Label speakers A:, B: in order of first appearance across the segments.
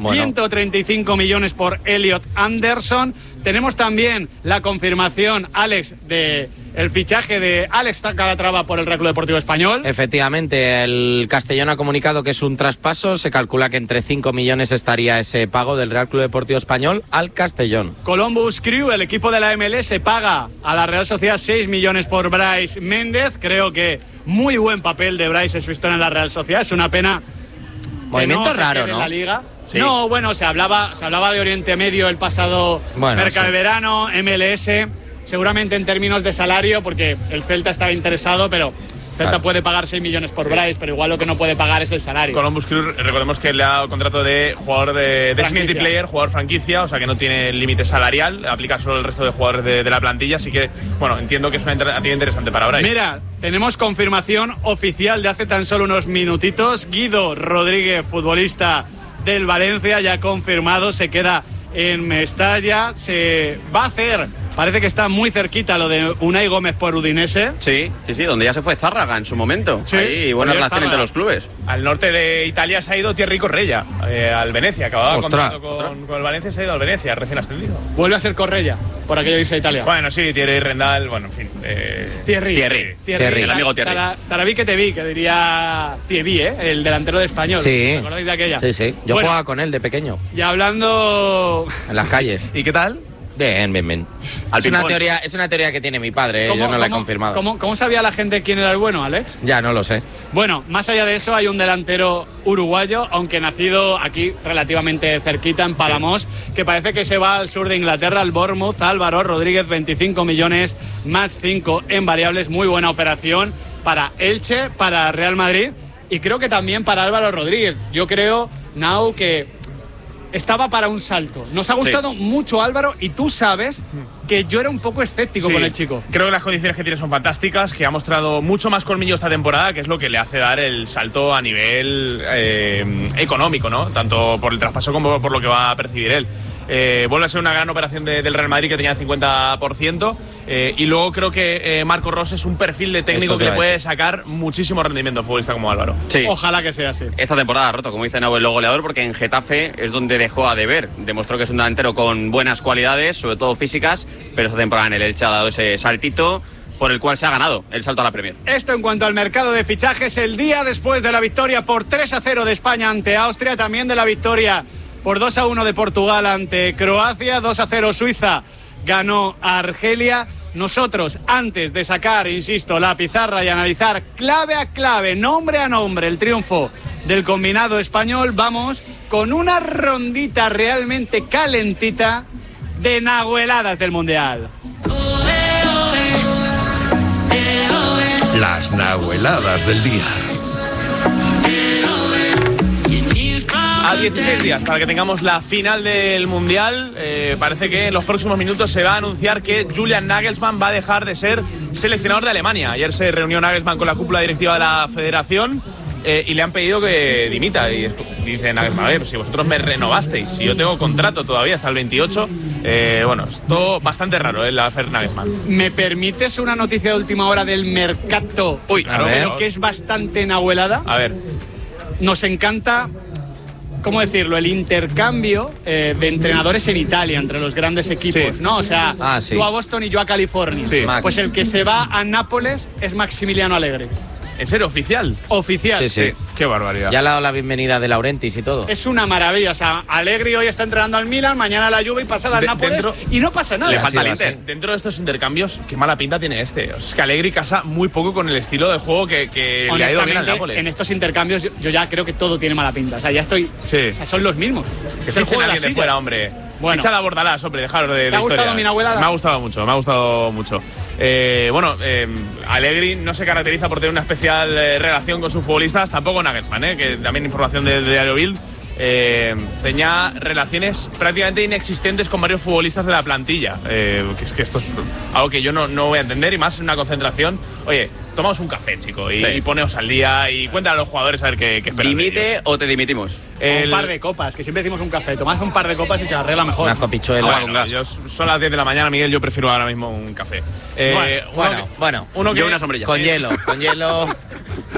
A: Bueno.
B: 135 millones por Elliot Anderson. Tenemos también la confirmación, Alex, de el fichaje de Alex Calatrava por el Real Club Deportivo Español.
A: Efectivamente, el Castellón ha comunicado que es un traspaso. Se calcula que entre 5 millones estaría ese pago del Real Club Deportivo Español al Castellón.
B: Columbus Crew, el equipo de la MLS, paga a la Real Sociedad 6 millones por Brais Méndez. Creo que muy buen papel de Brais en su historia en la Real Sociedad. Es una pena.
A: Movimiento raro, ¿no?
B: En la Liga.
A: Sí.
B: No, bueno, se hablaba de Oriente Medio el pasado mercado de verano, MLS, seguramente en términos de salario, porque el Celta estaba interesado, pero Celta puede pagar 6 millones por Brais, pero igual lo que no puede pagar es el salario.
C: Columbus Crew, recordemos que le ha dado contrato de jugador de designated player, jugador franquicia, o sea que no tiene límite salarial, aplica solo el resto de jugadores de la plantilla, así que, bueno, entiendo que es una alternativa interesante para Brais.
B: Mira, tenemos confirmación oficial de hace tan solo unos minutitos. Guido Rodríguez, futbolista del Valencia, ya confirmado, se queda en Mestalla. Se va a hacer, parece que está muy cerquita lo de Unai Gómez por Udinese.
D: Sí, donde ya se fue Zárraga en su momento.
B: Sí,
D: ahí buena relación
B: Zárraga
D: entre los clubes.
C: Al norte de Italia se ha ido Thierry Correia, al Venecia, acababa contrato con el Valencia, se ha ido al Venecia, recién ascendido.
B: Vuelve a ser Correia, por aquello dice Italia.
C: Bueno, sí, Thierry Rendal, bueno, en fin.
B: Thierry,
D: el amigo Thierry.
B: Taraví que te vi, que diría Thierry, el delantero de Español.
A: Sí.
B: ¿Te acordáis de aquella?
A: Sí. Yo jugaba con él de pequeño.
B: Y hablando
A: en las calles.
C: ¿Y qué tal?
A: Bien. Es una teoría que tiene mi padre, yo no la he confirmado.
B: ¿Cómo sabía la gente quién era el bueno, Alex?
A: Ya no lo sé.
B: Bueno, más allá de eso hay un delantero uruguayo, aunque nacido aquí relativamente cerquita en Palamós, que parece que se va al sur de Inglaterra, al Bournemouth. Álvaro Rodríguez, 25 millones más 5 en variables. Muy buena operación para Elche, para Real Madrid y creo que también para Álvaro Rodríguez. Yo creo, Nau, que estaba para un salto. Nos ha gustado mucho Álvaro y tú sabes que yo era un poco escéptico con el chico.
C: Creo que las condiciones que tiene son fantásticas, que ha mostrado mucho más colmillo esta temporada, que es lo que le hace dar el salto a nivel económico, ¿no? Tanto por el traspaso como por lo que va a percibir él. Vuelve a ser una gran operación del Real Madrid, que tenía el 50%, y luego creo que Marco Rose es un perfil de técnico que le puede sacar muchísimo rendimiento a un futbolista como Álvaro.
D: Sí.
B: Ojalá que sea así.
D: Esta temporada ha roto, como dice Nau, el goleador, porque en Getafe es donde dejó a deber. Demostró que es un delantero con buenas cualidades, sobre todo físicas, pero esta temporada en el Elche ha dado ese saltito por el cual se ha ganado el salto a la Premier.
B: Esto en cuanto al mercado de fichajes, el día después de la victoria por 3-0 de España ante Austria, también de la victoria por 2-1 de Portugal ante Croacia, 2-0 Suiza ganó a Argelia. Nosotros, antes de sacar, insisto, la pizarra y analizar clave a clave, nombre a nombre, el triunfo del combinado español, vamos con una rondita realmente calentita de nahueladas del Mundial.
E: Las nahueladas del día.
C: A 16 días para que tengamos la final del Mundial, parece que en los próximos minutos se va a anunciar que Julian Nagelsmann va a dejar de ser seleccionador de Alemania. Ayer se reunió Nagelsmann con la cúpula directiva de la federación y le han pedido que dimita. Y dice Nagelsmann, a ver, si vosotros me renovasteis, si yo tengo contrato todavía hasta el 28, bueno, es todo bastante raro la Fer Nagelsmann.
B: ¿Me permites una noticia de última hora del mercado?
C: Uy, claro,
B: pero que es bastante nahuelada.
C: A ver.
B: Nos encanta, ¿cómo decirlo?, el intercambio de entrenadores en Italia entre los grandes equipos, ¿no? O sea, tú a Boston y yo a California.
C: Sí.
B: Pues el que se va a Nápoles es Maximiliano Allegri.
C: ¿En serio? ¿Oficial?
B: Oficial.
A: Sí.
C: Qué barbaridad.
A: Ya le ha dado la bienvenida de Laurentiis y todo.
B: Es una maravilla. O sea, Allegri hoy está entrenando al Milan, mañana a la Juve y pasada al Nápoles y no pasa nada.
C: Le falta el
A: Sí,
C: Inter. Dentro de estos intercambios, qué mala pinta tiene este. Es que Allegri casa muy poco con el estilo de juego que le ha ido bien al Nápoles.
B: En estos intercambios yo ya creo que todo tiene mala pinta. O sea, ya estoy...
C: Sí.
B: O sea, son los mismos.
C: Que
B: Es el
C: fichen
B: juego
C: a
B: de la
C: alguien de
B: silla.
C: fuera, hombre.
B: Bueno.
C: Echad a Bordalás, hombre, dejaros de
B: ¿Te ha
C: historia.
B: gustado mi nahuelada?
C: Me ha gustado mucho. Allegri no se caracteriza por tener una especial relación con sus futbolistas, tampoco Nagelsmann, que también información del diario Bild. Tenía relaciones prácticamente inexistentes con varios futbolistas de la plantilla. Que esto es algo que yo no voy a entender, y más en una concentración. Oye, tomaos un café, chico, y poneos al día y cuéntale a los jugadores a ver qué esperan.
D: ¿Dimite o te dimitimos?
B: Un par de copas, que siempre decimos un café. Tomad un par de copas y se arregla mejor.
A: Una copichuela.
C: Son las 10 de la mañana, Miguel, yo prefiero ahora mismo un café.
A: Bueno,
C: Uno
D: yo una sombrilla.
A: Con hielo.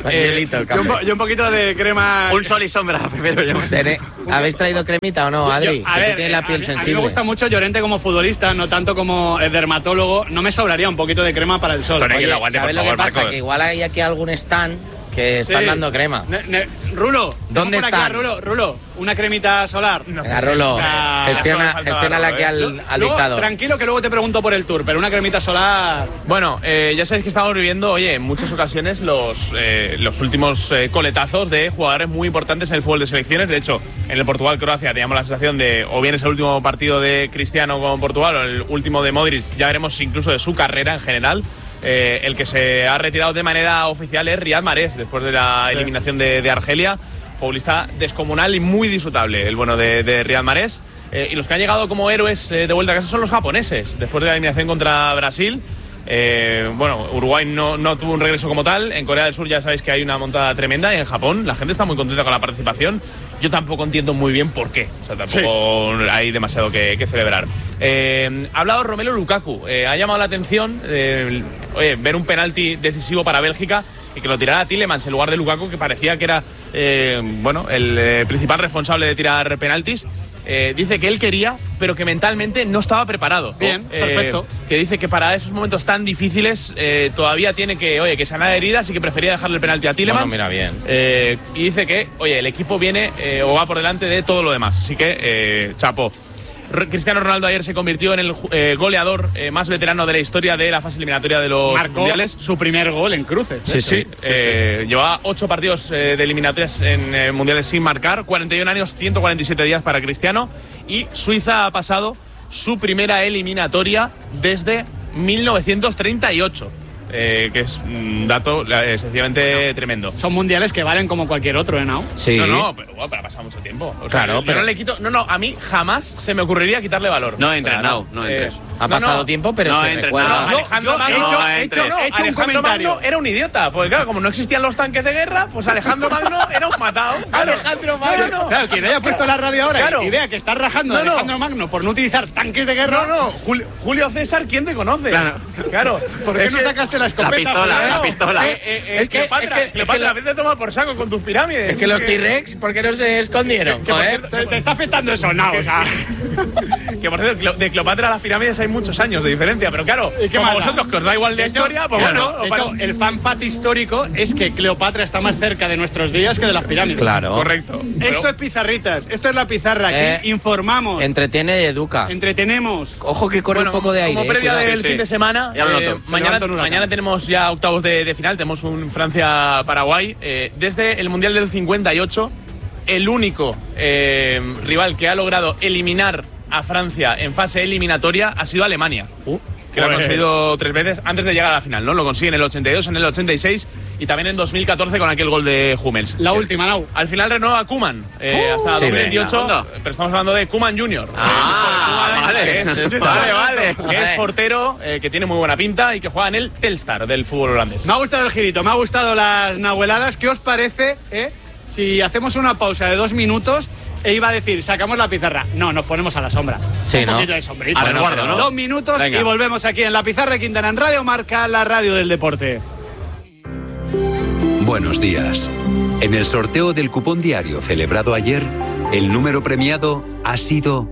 A: Hielito, el café.
B: Yo un poquito de crema.
D: Un sol y sombra, primero yo.
A: ¿Habéis traído cremita o no, Adri?
B: A
A: que
B: ver,
A: tú tienes la piel sensible.
B: A mí me gusta mucho Llorente como futbolista, no tanto como dermatólogo. No me sobraría un poquito de crema para el sol.
D: Oye,
A: Oye,
D: aguante,
A: ¿sabes
D: por
A: lo que
D: favor,
A: pasa?
D: Marcos.
A: Que igual hay aquí algún stand que están
B: Sí.
A: dando crema.
B: Rulo,
A: ¿Dónde
B: vamos por aquí,
A: están?
B: Rulo, una cremita solar.
A: Venga, Rulo,
B: O sea,
A: gestiónala aquí al
B: Luego,
A: dictador.
B: tranquilo que luego te pregunto por el tour, pero una cremita solar.
C: Bueno, ya sabéis que estamos viviendo, oye, en muchas ocasiones los últimos coletazos de jugadores muy importantes en el fútbol de selecciones. De hecho, en el Portugal-Croacia teníamos la sensación de, o bien es el último partido de Cristiano con Portugal, o el último de Modric, ya veremos incluso de su carrera en general. El que se ha retirado de manera oficial es Riyad Mahrez, después de la eliminación de Argelia. Futbolista descomunal y muy disfrutable, el bueno de Riyad Mahrez. Y los que han llegado como héroes de vuelta a casa son los japoneses, después de la eliminación contra Brasil. Bueno, Uruguay no tuvo un regreso como tal. En Corea del Sur ya sabéis que hay una montada tremenda. Y en Japón la gente está muy contenta con la participación. Yo tampoco entiendo muy bien por qué. O sea, tampoco hay demasiado que celebrar. Ha hablado Romelu Lukaku. Ha llamado la atención ver un penalti decisivo para Bélgica y que lo tirara Tielemans en lugar de Lukaku, que parecía que era el principal responsable de tirar penaltis. Dice que él quería, pero que mentalmente no estaba preparado.
B: Bien, perfecto.
C: Que dice que para esos momentos tan difíciles todavía tiene que sanar heridas y que prefería dejarle el penalti a Tielemans.
A: Bueno, mira, bien.
C: Y dice que, el equipo viene o va por delante de todo lo demás. Así que, chapó. Cristiano Ronaldo ayer se convirtió en el goleador más veterano de la historia de la fase eliminatoria de los mundiales.
B: Su primer gol en cruces.
C: Sí. Llevaba 8 partidos de eliminatorias en mundiales sin marcar, 41 años, 147 días para Cristiano. Y Suiza ha pasado su primera eliminatoria desde 1938. Que es un dato sencillamente tremendo.
B: Son mundiales que valen como cualquier otro, ¿no?
A: Sí.
C: No, pero ha pasado mucho tiempo. O sea,
A: Claro,
C: yo
A: pero
C: no le quito. No, a mí jamás se me ocurriría quitarle valor.
D: No entres,
C: Claro.
D: no entres.
A: Ha pasado tiempo, pero
D: No
A: se
D: entres,
A: recuerda.
D: no.
C: Alejandro
B: Yo
C: Magno,
B: he hecho un
C: Alejandro
B: comentario.
C: Magno era un idiota, porque claro, como no existían los tanques de guerra, pues Alejandro Magno era un matado.
A: Alejandro Magno.
B: Claro, quien haya puesto la radio ahora
C: Claro.
B: y vea que está rajando a Alejandro Magno por no utilizar tanques de guerra.
C: No, Julio César, ¿quién te conoce? Claro.
B: ¿Por qué no sacaste la escopeta?
D: La pistola.
C: Es que Cleopatra, a veces te tomas por saco con tus pirámides.
A: Es que los T-Rex, ¿por qué no se escondieron? Joder.
B: Te está afectando eso, no, o sea.
C: Que por cierto, de Cleopatra a las pirámides hay muchos años de diferencia, pero claro,
B: ¿Y qué
C: como
B: más da?
C: vosotros que os da igual la historia, pues bueno.
B: De hecho, el fan fact histórico es que Cleopatra está más cerca de nuestros días que de las pirámides.
A: Claro.
C: Correcto.
B: Esto es pizarritas, esto es la pizarra. Aquí informamos,
A: Entretiene y educa.
B: entretenemos.
A: Ojo que corre un poco de aire.
C: Como previa
A: cuidado.
C: del fin de semana,
D: Ya lo noto.
C: mañana tenemos ya octavos de final, tenemos un Francia-Paraguay. Desde el Mundial del 58, el único rival que ha logrado eliminar a Francia en fase eliminatoria ha sido Alemania. Que lo ha conseguido 3 veces antes de llegar a la final, ¿no? Lo consigue en el 82, en el 86 y también en 2014 con aquel gol de Hummels.
B: La última, Nau.
C: Al final renueva Koeman hasta
A: sí,
C: 2028,
D: venga,
C: pero estamos hablando de Koeman Jr.
D: Vale.
C: Que es,
D: Vale.
C: que es portero, que tiene muy buena pinta y que juega en el Telstar del fútbol holandés.
B: Me ha gustado el girito, me ha gustado las nahueladas. ¿Qué os parece si hacemos una pausa de 2 minutos e iba a decir, sacamos la pizarra? No, nos ponemos a la sombra.
A: Sí,
B: un
A: ¿no?
B: poquito de sombrita.
D: A resguardo, ¿no?
B: 2 minutos
D: Venga.
B: y volvemos aquí en la pizarra Quintana en Radio Marca, la radio del deporte.
F: Buenos días. En el sorteo del cupón diario celebrado ayer, el número premiado ha sido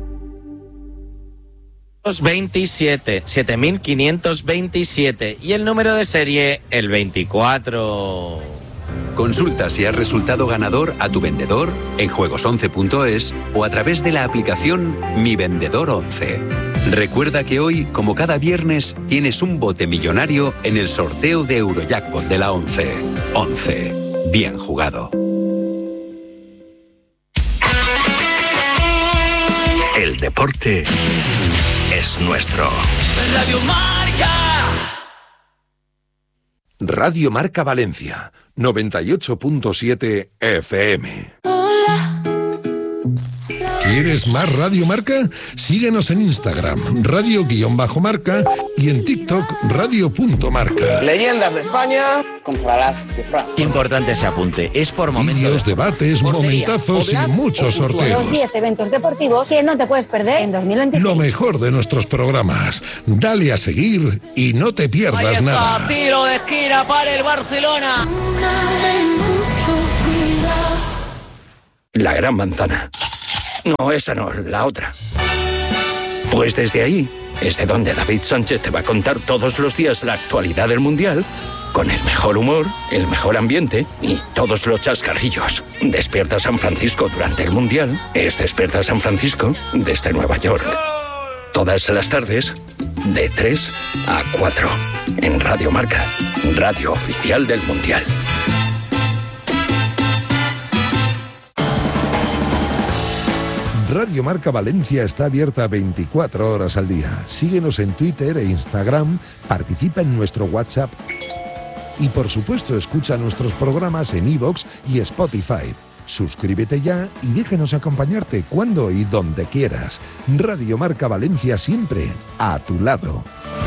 A: 7527 y el número de serie el 24.
F: Consulta si has resultado ganador a tu vendedor en juegos11.es o a través de la aplicación Mi Vendedor 11. Recuerda que hoy, como cada viernes, tienes un bote millonario en el sorteo de Eurojackpot de la 11. 11. Bien jugado.
E: El deporte es nuestro.
G: Radio Marca.
E: Radio Marca Valencia, 98.7 FM.
H: ¿Quieres más Radio Marca? Síguenos en Instagram, radio_marca, y en TikTok, radio.marca.
I: Leyendas de España contra las de Francia.
J: Importante ese apunte, es por momentos.
H: Vídeos, debates, momentazos y muchos sorteos.
K: Los 10 eventos deportivos que no te puedes perder en 2026.
H: Lo mejor de nuestros programas. Dale a seguir y no te pierdas nada.
G: Tiro de esquina para el Barcelona.
L: La Gran Manzana. No, esa no, la otra. Pues desde ahí es de donde David Sánchez te va a contar todos los días la actualidad del Mundial, con el mejor humor, el mejor ambiente y todos los chascarrillos. Despierta San Francisco durante el Mundial es Despierta San Francisco desde Nueva York. Todas las tardes, de 3 a 4, en Radio Marca, radio oficial del Mundial.
H: Radio Marca Valencia está abierta 24 horas al día. Síguenos en Twitter e Instagram, participa en nuestro WhatsApp y, por supuesto, escucha nuestros programas en iVoox y Spotify. Suscríbete ya y déjanos acompañarte cuando y donde quieras. Radio Marca Valencia, siempre a tu lado.